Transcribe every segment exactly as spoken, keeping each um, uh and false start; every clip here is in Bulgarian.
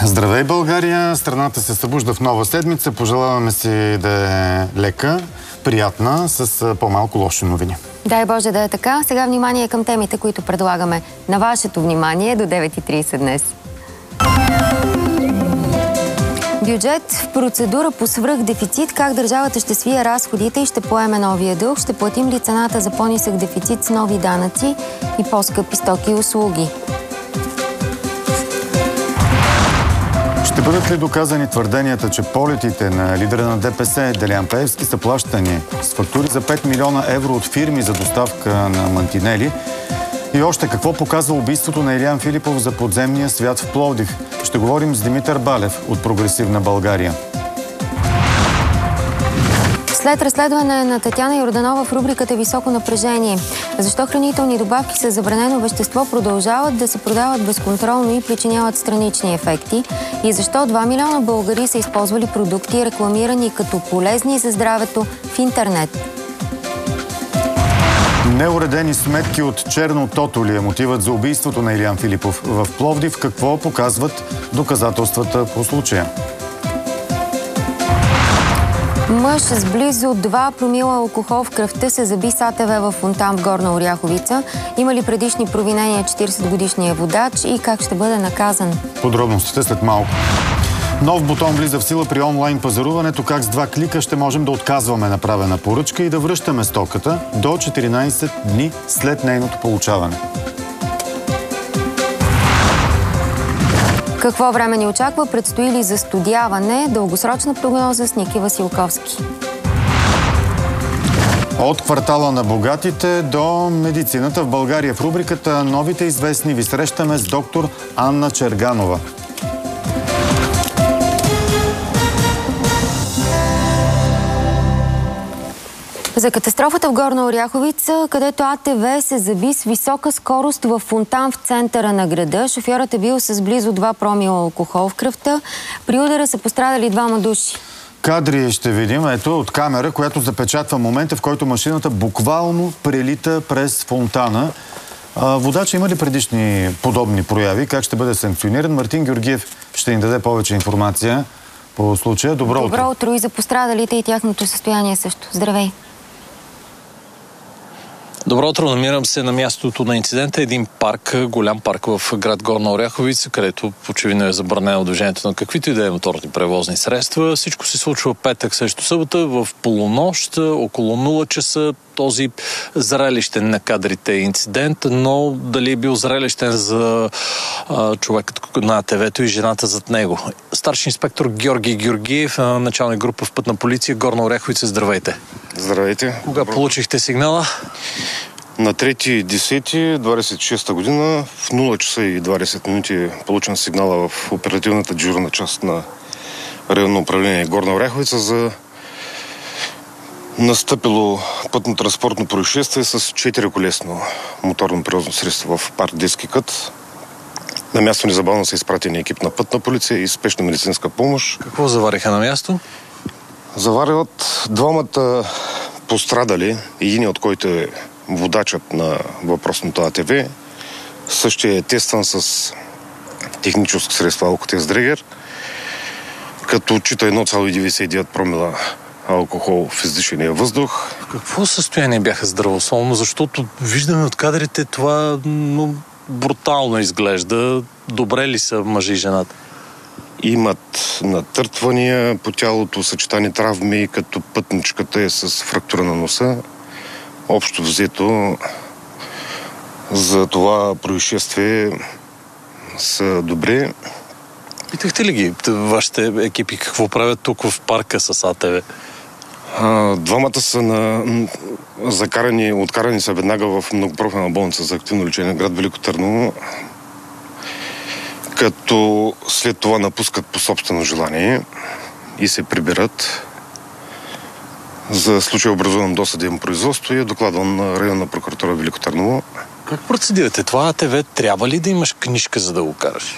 Здравей, България! Страната се събужда в нова седмица. Пожелаваме си да е лека, приятна, с по-малко лоши новини. Дай Боже да е така. Сега внимание към темите, които предлагаме на вашето внимание до девет и трийсет днес. Бюджет в процедура по свръхдефицит. Как държавата ще свие разходите и ще поеме новия дълг? Ще платим ли цената за по-нисък дефицит с нови данъци и по-скъпи стоки и услуги? Ще бъдат ли доказани твърденията, че полетите на лидера на ДПС Делян Пеевски са плащани с фактури за пет милиона евро от фирми за доставка на мантинели? И още какво показва убийството на Илиян Филипов за подземния свят в Пловдив? Ще говорим с Димитър Балев от Прогресивна България. След разследване на Татяна Йорданова в рубриката Високо напрежение. Защо хранителни добавки с забранено вещество продължават да се продават безконтролно и причиняват странични ефекти? И защо два милиона българи са използвали продукти, рекламирани като полезни за здравето в интернет? Неуредени сметки от черно тото ли е мотивът за убийството на Илиян Филипов в Пловдив? Какво показват доказателствата по случая? Мъж с близо два промила алкохол в кръвта се заби с А Т В в фонтан в Горна Оряховица. Има ли предишни провинения четиридесетгодишният водач и как ще бъде наказан? Подробностите след малко. Нов бутон влиза в сила при онлайн пазаруването. Как с два клика ще можем да отказваме направена поръчка и да връщаме стоката до четиринайсет дни след нейното получаване. Какво време ни очаква? Предстои ли застудяване? Дългосрочна прогноза с Ники Василковски. От квартала на богатите до медицината в България. В рубриката Новите известни ви срещаме с доктор Анна Черганова. За катастрофата в Горна Оряховица, където А Т В се заби с висока скорост в фонтан в центъра на града. Шофьорът е бил с близо два промила алкохол в кръвта. При удара са пострадали двама души. Кадри ще видим, ето, от камера, която запечатва момента, в който машината буквално прелита през фонтана. Водача има ли предишни подобни прояви? Как ще бъде санкциониран? Мартин Георгиев ще ни даде повече информация по случая. Добро утро. Добро утро и за пострадалите и тяхното състояние също. Здравей! Добро утро, намирам се на мястото на инцидента. Един парк, голям парк в град Горна Оряховица, където очевидно е забранено движението на каквито и да е моторни превозни средства. Всичко се случва петък срещу събота в полунощ, около нула часа. Този зрелищен на кадрите инцидент, но дали е бил зрелищен за а, човекът на А Т В-то и жената зад него. Старши инспектор Георги Георгиев, началник група в Пътна полиция, Горна Оряховица. Здравейте. Здравейте. Кога Добро. Получихте сигнала? На трети десети двадесет и шеста година в нула часа и двадесет минути получен сигнала в оперативната дежурна част на районно управление Горна Оряховица за настъпило пътно-транспортно происшествие с четириколесно моторно превозно средство в парк Детски кът. На място незабавно са изпратени екип на Пътна полиция и спешна медицинска помощ. Какво завариха на място? Заварят двамата пострадали, един от който е водачът на въпросното А Т В. Същия е тестван с техническо средство алкотест Дрегер, като отчита едно цяло деветдесет и девет промила алкохол в издишания въздух. В какво състояние бяха здравословно? Защото виждаме от кадрите това, но брутално изглежда. Добре ли са мъжи и жената? Имат натъртвания по тялото, съчетани травми, като пътничката е с фрактура на носа. Общо взето за това происшествие са добре. Питахте ли ги, вашите екипи, какво правят тук в парка с А Т В? А, двамата са на, закарани, откарани са веднага в многопрофилна болница за активно лечение град Велико Търново, като след това напускат по собствено желание и се прибират. За случай образуван досъдебно производство и е докладван на районна прокуратура Велико Търново. Как процедирате? Това А Т В трябва ли да имаш книжка, за да го караш?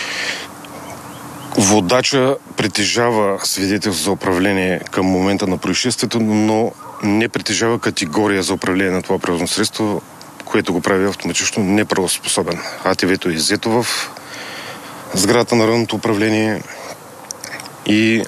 Водача притежава свидетелство за управление към момента на происшествието, но не притежава категория за управление на това превозно средство, което го прави автоматично неправоспособен. А Т В-то е иззето в сградата на районното управление и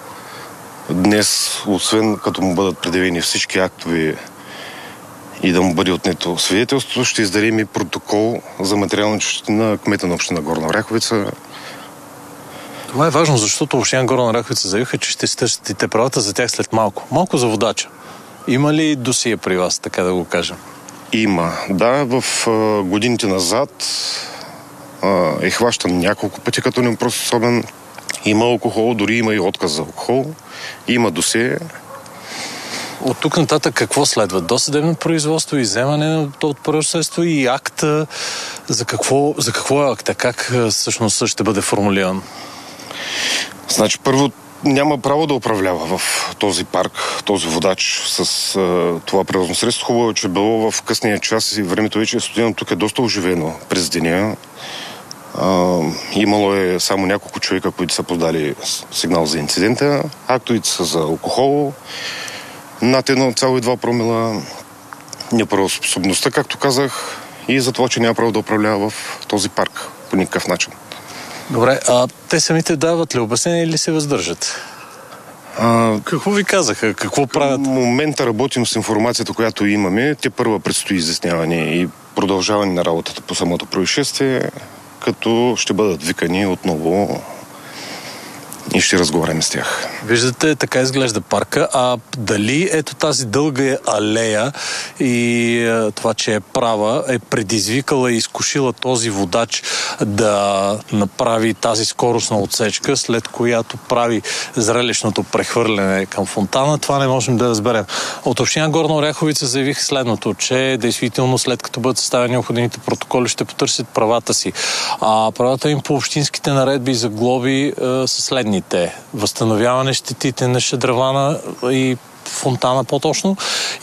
днес, освен като му бъдат предявени всички актове и да му бъде отнето свидетелство, ще издадем и протокол за материална щета на кмета на община Горна Оряховица. Това е важно, защото община Горна Оряховица заявиха, че ще стърсите правата за тях след малко. Малко за водача. Има ли досие при вас, така да го кажем? Има. Да, в а, годините назад а, е хващан няколко пъти като непростоспособен. Има алкохол, дори има и отказ за алкохол. Има досие. От тук нататък какво следва? Досъдебно производство, изземане от правосъдство и акта. За какво, за какво е акта? Как всъщност ще бъде формулиран? Значи, първо, няма право да управлява в този парк, този водач с а, това превозно средство. Хубаво е, че било в късния час и времето вече е студено. Тук е доста оживено през деня. А, имало е само няколко човека, които са подали сигнал за инцидента. Актовите са за алкохол, над едно цяло и два промила, неправоспособността, както казах, и за това, че няма право да управлява в този парк по никакъв начин. Добре, а те самите дават ли обяснение или се въздържат? А, Какво ви казаха? Какво правят? В момента работим с информацията, която имаме. Те първа предстои изясняване и продължаване на работата по самото происшествие, като ще бъдат викани отново и ще разговаряме с тях. Виждате, така изглежда парка. А дали ето тази дълга алея и е, това, че е права, е предизвикала и изкушила този водач да направи тази скоростна отсечка, след която прави зрелищното прехвърляне към фонтана? Това не можем да разберем. От община Горна Оряховица заявих следното, че действително след като бъдат съставени необходимите протоколи, ще потърсят правата си. А правата им по общинските наредби за глоби е, са следни. Възстановяване щетите на Шадравана и фонтана по-точно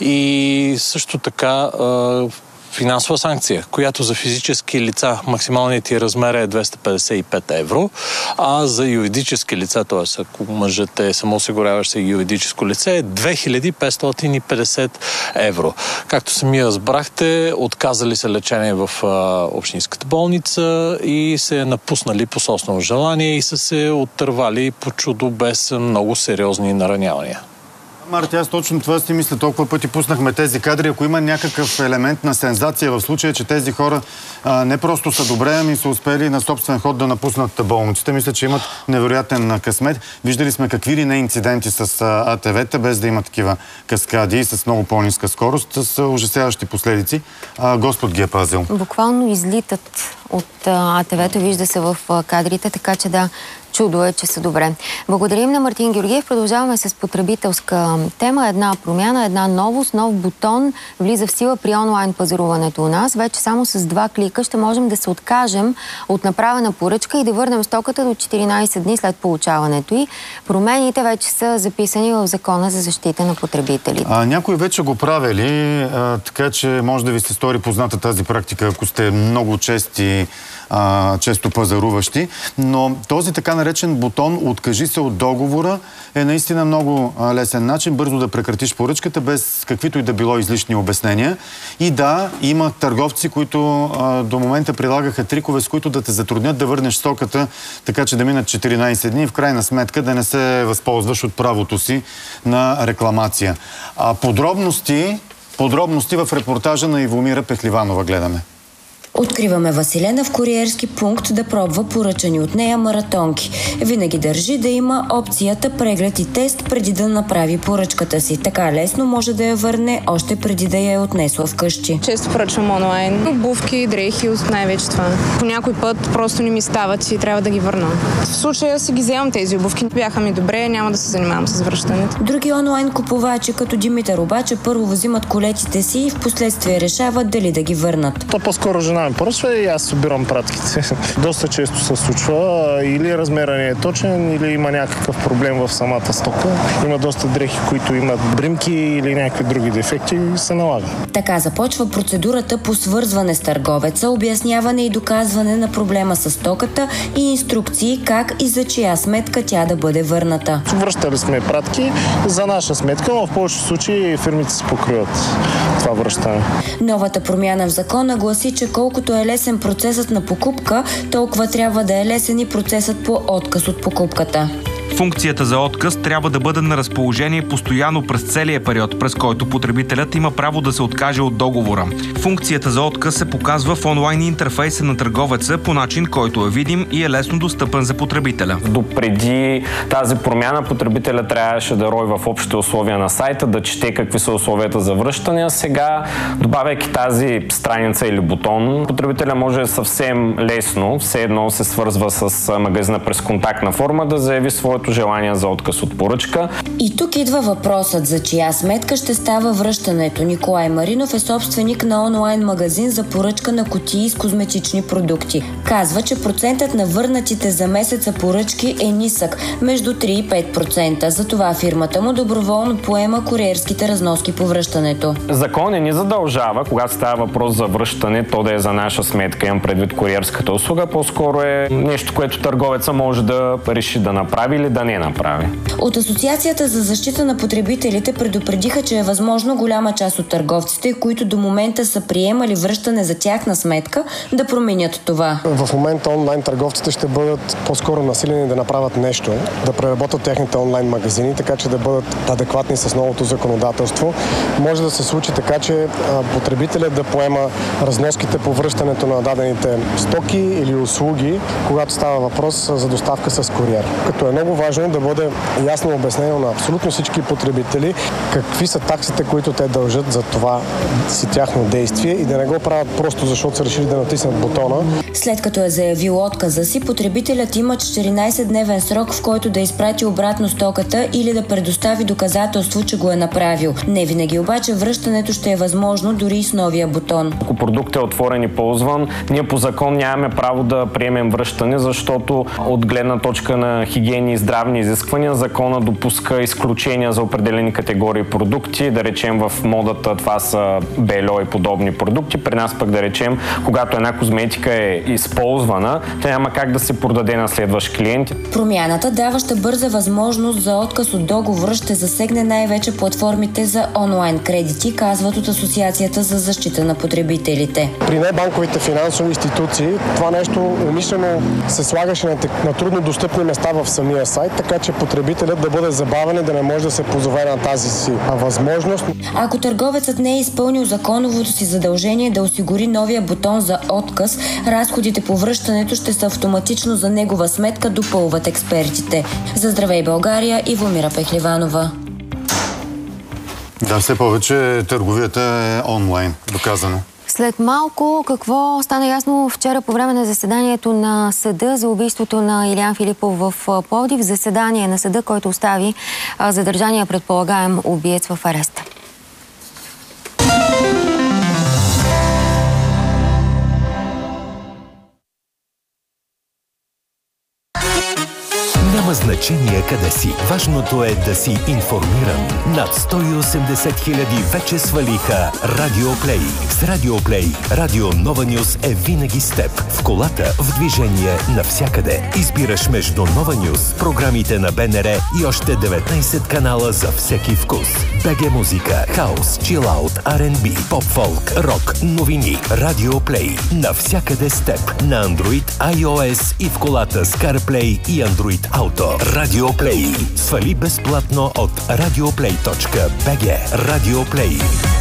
и също така финансова санкция, която за физически лица максималният ти размер е двеста петдесет и пет евро, а за юридически лица, т.е. ако мъжът е самоосигуряващ се юридическо лице, е две хиляди петстотин и петдесет евро. Както сами разбрахте, отказали се лечение в а, общинската болница и се напуснали по собствено желание и са се оттървали по чудо без много сериозни наранявания. Марти, аз точно това си мисля, толкова пъти пуснахме тези кадри. Ако има някакъв елемент на сензация в случая, че тези хора а, не просто са добре, ами са успели на собствен ход да напуснат болниците, мисля, че имат невероятен късмет. Виждали сме какви ли не инциденти с а, АТВ-та, без да има такива каскади и с много по-ниска скорост, с ужасяващи последици. А, Господ ги е пазил. Буквално излитат от а, АТВ-то, вижда се в а, кадрите, така че да, чудо е, че са добре. Благодарим на Мартин Георгиев. Продължаваме с потребителска тема. Една промяна, една новост, нов бутон влиза в сила при онлайн пазаруването у нас. Вече само с два клика ще можем да се откажем от направена поръчка и да върнем стоката до четиринайсет дни след получаването й. Промените вече са записани в Закона за защита на потребителите. А, някои вече го правили, а, така че може да ви се стори позната тази практика, ако сте много чести, а, често пазаруващи. Но този така наречен бутон "Откажи се от договора" е наистина много а, лесен начин бързо да прекратиш поръчката без каквито и да било излишни обяснения. И да, има търговци, които а, до момента прилагаха трикове, с които да те затруднят да върнеш стоката, така че да минат четиринайсет дни и в крайна сметка да не се възползваш от правото си на рекламация. А, подробности, подробности в репортажа на Ивомира Пехливанова гледаме. Откриваме Василена в куриерски пункт да пробва поръчани от нея маратонки. Винаги държи да има опцията преглед и тест преди да направи поръчката си. Така лесно може да я върне още преди да я е отнесла вкъщи. Често поръчвам онлайн. Обувки, дрехи, най-вече това. По някой път просто не ми стават и трябва да ги върна. В случая си ги вземам тези обувки. Бяха ми добре, няма да се занимавам с връщането. Други онлайн купувачи, като Димитър, обаче първо взимат колетите си и в последствие решават дали да ги върнат. То по-скоро жена ми поръчва и аз събирам пратките. Доста често се случва или размера не е точен, или има някакъв проблем в самата стока. Има доста дрехи, които имат бримки или някакви други дефекти и се налага. Така започва процедурата по свързване с търговеца, обясняване и доказване на проблема с стоката и инструкции как и за чия сметка тя да бъде върната. Връщали сме пратки за наша сметка, но в повечето случаи фирмите се покриват това връщане. Новата промяна в закона гласи, че колко колкото е лесен процесът на покупка, толкова трябва да е лесен и процесът по отказ от покупката. Функцията за отказ трябва да бъде на разположение постоянно през целия период, през който потребителят има право да се откаже от договора. Функцията за отказ се показва в онлайн интерфейса на търговеца по начин, който е видим и е лесно достъпен за потребителя. Допреди тази промяна потребителя трябваше да рови в общите условия на сайта, да чете какви са условията за връщане. Сега, добавяйки тази страница или бутон, потребителя може съвсем лесно, все едно се свързва с магазина през контактна форма, да заяви своето желание за отказ от поръчка. И тук идва въпросът за чия сметка ще става връщането. Николай Маринов е собственик на онлайн магазин за поръчка на кутии с козметични продукти. Казва, че процентът на върнатите за месеца поръчки е нисък, между три и пет процента. Затова фирмата му доброволно поема куриерските разноски по връщането. Закон не ни задължава, когато става въпрос за връщане, то да е за наша сметка, имам предвид куриерската услуга, по-скоро е нещо, което търговеца може да реши да направи или да не направи. От Асоциацията за защита на потребителите предупредиха, че е възможно голяма част от търговците, които до момента са приемали връщане за тяхна сметка, да променят това. В момента онлайн търговците ще бъдат по-скоро насилени да направят нещо, да преработят техните онлайн магазини, така че да бъдат адекватни с новото законодателство. Може да се случи така, че потребителят да поема разноските по връщането на дадените стоки или услуги, когато става въпрос за доставка с куриер. Като е много важно да бъде ясно обяснено на абсолютно всички потребители какви са таксите, които те дължат за това си тяхно действие и да не го правят просто защото са решили да натиснат бутона. След като е заявил отказа си, потребителят има четиринайсетдневен срок, в който да изпрати обратно стоката или да предостави доказателство, че го е направил. Не винаги обаче връщането ще е възможно дори и с новия бутон. Ако продукт е отворен и ползван, ние по закон нямаме право да приемем връщане, защото от гледна точка на хигиени и здравни изисквания, закона допуска изключения за определени категории продукти. Да речем в модата това са бельо и подобни продукти. При нас пък да речем, когато една козметика е използвана, тя няма как да се продаде на следващ клиент. Промяната, даваща бърза възможност за отказ от договора, ще засегне най-вече платформите за онлайн кредити, казват от Асоциацията за защита на потребителите. При небанковите финансови институции това нещо умишлено се слагаше на, на трудно достъпни места в самия сайт, така че потребителят да бъде забавен и да не може да се позове на тази си възможност. Ако търговецът не е изпълнил законовото си задължение да осигури новия бутон за отказ, разходите по връщането ще са автоматично за негова сметка, допълват експертите. За Здравей България, Ивомира Пехливанова. Да, все повече търговията е онлайн, доказано. След малко какво стана ясно вчера по време на заседанието на съда за убийството на Илиян Филипов в Пловдив, заседание на съда, който остави задържания предполагаем убиец в ареста. Няма значение къде си. Важното е да си информиран. Над сто и осемдесет хиляди вече свалиха Радио Плей. С Радио Плей Радио Нова Нюз е винаги с теб. В колата, в движение, навсякъде. Избираш между Нова Нюз, програмите на БНР и още деветнайсет канала за всеки вкус. БГ музика, хаус, чилаут, Ар енд Би, поп-фолк, рок, новини. Радио Плей. Навсякъде с теб. На Android, iOS и в колата с CarPlay и Android Auto. Радио Плей. Свали безплатно от радиоплей точка би джи. Радио Плей.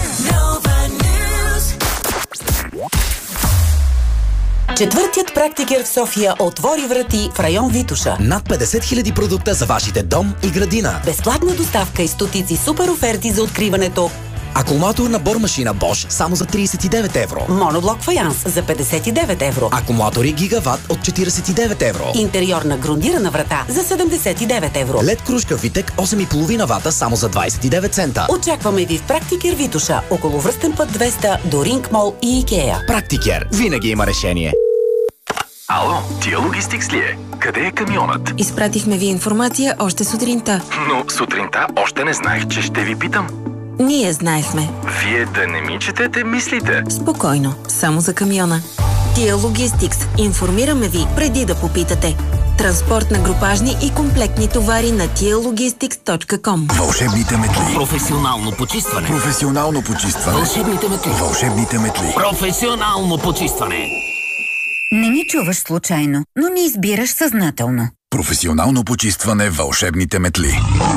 Четвъртият практикер в София отвори врати в район Витоша. Над петдесет хиляди продукта за вашите дом и градина. Безплатна доставка и стотици супер оферти за откриването. Акумулаторна бормашина Bosch само за трийсет и девет евро. Моноблок фаянс за петдесет и девет евро. Акумулатори Гигават от четирийсет и девет евро. Интериорна грундирана врата за седемдесет и девет евро. Лед кружка Витек осем и половина вата само за двайсет и девет цента. Очакваме ви в Практикер Витоша, около Връстен път двеста до Ринг Мол и Икея. Практикер. Винаги има решение. Ало, Тия Логистикс ли е? Къде е камионът? Изпратихме ви информация още сутринта. Но сутринта още не знаех, че ще ви питам. Ние знаехме. Вие да не ми четете мислите. Спокойно, само за камиона. Тия Логистикс. Информираме ви преди да попитате. Транспорт на групажни и комплектни товари на тия логистикс точка ком. Вълшебните метли. Професионално почистване. Професионално почистване. Вълшебните метли. Вълшебните метли. Професионално почистване. Не ни чуваш случайно, но ни избираш съзнателно. Професионално почистване. Вълшебните метли.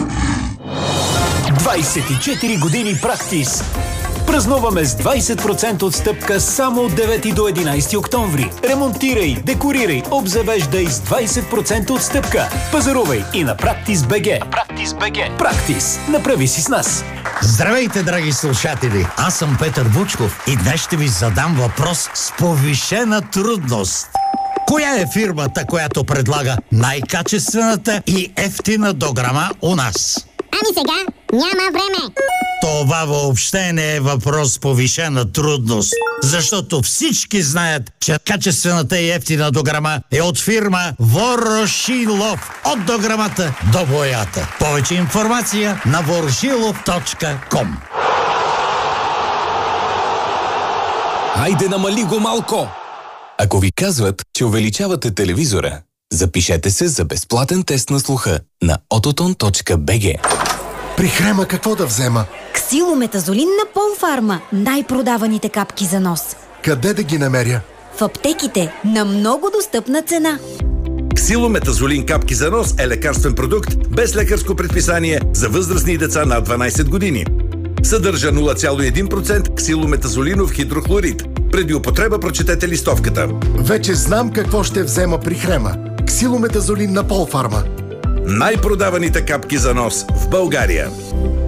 двайсет и четири години практис. Празнуваме с двайсет процента отстъпка само от девети до единайсети октомври. Ремонтирай, декорирай, обзавеждай с двайсет процента отстъпка. Пазарувай и на Практис точка би джи. Практис точка би джи. Практис. Направи си с нас. Здравейте, драги слушатели! Аз съм Петър Вучков и днес ще ви задам въпрос с повишена трудност. Коя е фирмата, която предлага най-качествената и ефтина дограма у нас? Ами сега няма време. Това въобще не е въпрос с повишена трудност, защото всички знаят, че качествената и ефтина дограма е от фирма Ворошилов. От дограмата до боята. Повече информация на ворошилов точка ком. Хайде, намали го малко! Ако ви казват, че увеличавате телевизора, запишете се за безплатен тест на слуха на ототон точка би джи. При Хрема какво да взема? Ксилометазолин на Полфарма. Най-продаваните капки за нос. Къде да ги намеря? В аптеките на много достъпна цена. Ксилометазолин капки за нос е лекарствен продукт без лекарско предписание за възрастни деца над дванайсет години. Съдържа нула цяло и един процента ксилометазолинов хидрохлорид. Преди употреба прочетете листовката. Вече знам какво ще взема при Хрема. Ксилометазолин на Полфарма. Най-продаваните капки за нос в България.